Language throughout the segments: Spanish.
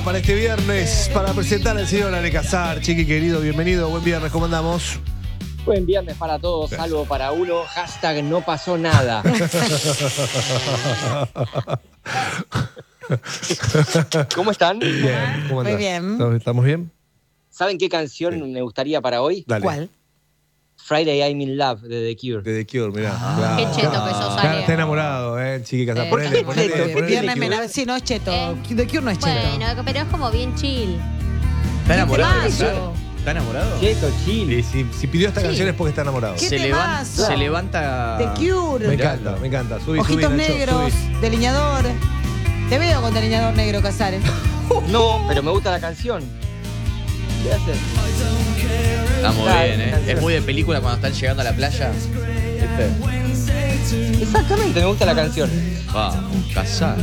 Para este viernes, para presentar al señor Alejazar, Chiqui querido, bienvenido, buen viernes, ¿cómo andamos? Buen viernes para todos, salvo para uno, hashtag no pasó nada. ¿Cómo están? Bien, ¿cómo andás? Muy bien. ¿Estamos bien? ¿Saben qué canción me gustaría para hoy? Dale. ¿Cuál? Friday I'm in Love de The Cure. De The Cure, mirá. Qué cheto que sos, Claro, Ale. está enamorado, Chiqui Casar. ¿Por Ponele, qué ponele, cheto? ponele. Viernes Cure? sí, no es cheto. The Cure no es cheto. Bueno, pero es como bien chill. ¿Está enamorado de temazo. Casar? ¿Está enamorado? Cheto, chill. Y si pidió esta canción es porque está enamorado. ¿Qué Se temazo? levanta. The Cure. Me encanta, me encanta. Subí, Ojitos Nacho, negros, subí. delineador. Te veo con delineador negro, Casares. No, pero me gusta la canción. ¿Qué haces? Está muy Está bien, bien, ¿eh? canción. Es muy de película cuando están llegando a la playa. ¿Viste? Exactamente, me gusta la canción. Vamos, Casar.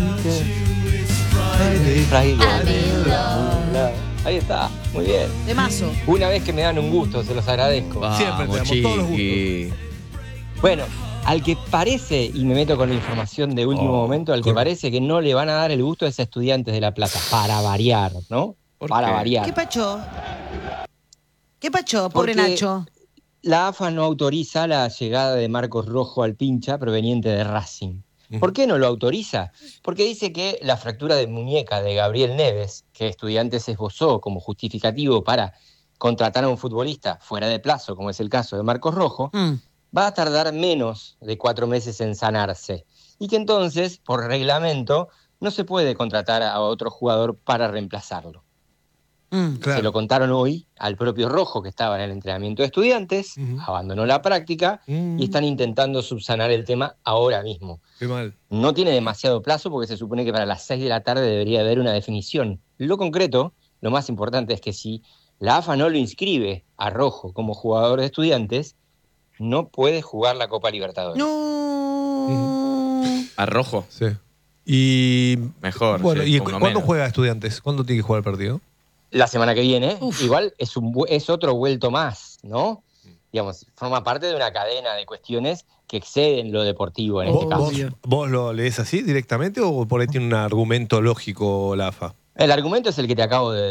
Friday I'm in love. Ahí está, muy bien. Temazo. Una vez que me dan un gusto, se los agradezco. Siempre te Vamos, damos todos los Chiqui. Bueno, al que parece, y me meto con la información de último momento, al que parece que no le van a dar el gusto es a Estudiantes de La Plata, para variar, ¿no? ¿Por Para qué? variar. ¿Qué pacho? ¿Qué pacho, pobre Porque Nacho? La AFA no autoriza la llegada de Marcos Rojo al Pincha proveniente de Racing. ¿Por qué no lo autoriza? Porque dice que la fractura de muñeca de Gabriel Neves, que Estudiantes esbozó como justificativo para contratar a un futbolista fuera de plazo, como es el caso de Marcos Rojo, va a tardar menos de 4 meses en sanarse. Y que entonces, por reglamento, no se puede contratar a otro jugador para reemplazarlo. Se lo contaron hoy al propio Rojo, que estaba en el entrenamiento de Estudiantes, abandonó la práctica y están intentando subsanar el tema ahora mismo. Qué mal. No tiene demasiado plazo porque se supone que para las 6 de la tarde debería haber una definición. Lo concreto, lo más importante es que si la AFA no lo inscribe a Rojo como jugador de Estudiantes, no puede jugar la Copa Libertadores. No. A rojo. Sí. Y. Mejor. Bueno, sí, ¿y uno cuándo menos. juega Estudiantes? ¿Cuándo tiene que jugar el partido? La semana que viene, igual es otro vuelto más, ¿no? Digamos, forma parte de una cadena de cuestiones que exceden lo deportivo en este caso. ¿Vos lo lees así directamente o por ahí tiene un argumento lógico la AFA? El argumento es el que te acabo de